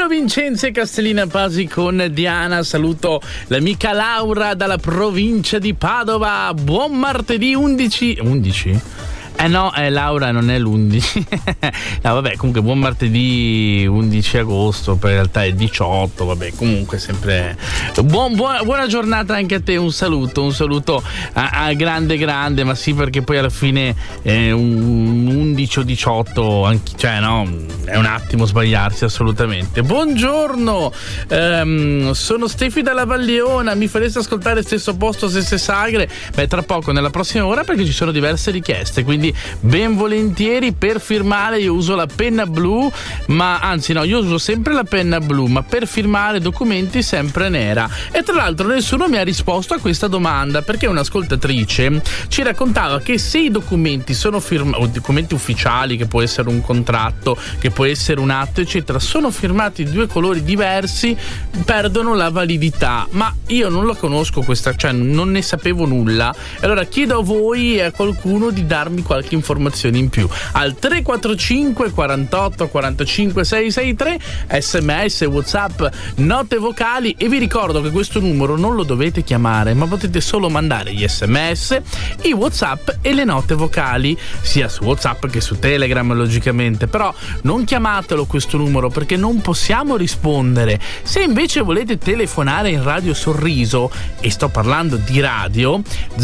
Vincenzi e Castellina Pasi con Diana. Saluto l'amica Laura dalla provincia di Padova. Buon martedì 11? No, Laura non è l'11. No, vabbè, comunque buon martedì 11 agosto, poi in realtà è 18, vabbè, comunque sempre buona giornata anche a te, un saluto a grande, ma sì, perché poi alla fine un 11 o 18, cioè no, è un attimo sbagliarsi assolutamente. Buongiorno, sono Stefi dalla Valliona, mi fareste ascoltare stesso posto, stesse sagre? Beh, tra poco, nella prossima ora, perché ci sono diverse richieste, quindi ben volentieri. Per firmare io uso la penna blu, ma anzi no, io uso sempre la penna blu, ma per firmare documenti sempre nera. E tra l'altro nessuno mi ha risposto a questa domanda, perché un'ascoltatrice ci raccontava che se i documenti sono o documenti ufficiali, che può essere un contratto, che può essere un atto eccetera, sono firmati di due colori diversi, perdono la validità. Ma io non la conosco questa, cioè non ne sapevo nulla. Allora chiedo a voi e a qualcuno di darmi qualche informazione in più al 345 48 45 663, sms, whatsapp, note vocali. E vi ricordo che questo numero non lo dovete chiamare, ma potete solo mandare gli sms, i whatsapp e le note vocali, sia su whatsapp che su telegram logicamente. Però non chiamatelo questo numero, perché non possiamo rispondere. Se invece volete telefonare in Radio Sorriso, e sto parlando di radio,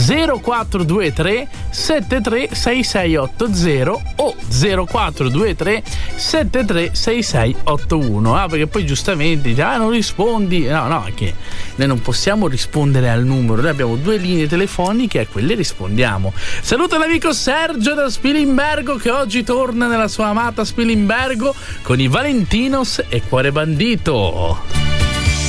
0423 73 6680 o 0423 73 6681. Perché poi giustamente dite, non rispondi. No, è che noi non possiamo rispondere al numero, noi abbiamo due linee telefoniche, a quelle rispondiamo. Saluto l'amico Sergio da Spilimbergo, che oggi torna nella sua amata Spilimbergo con i Valentinos e Cuore Bandito.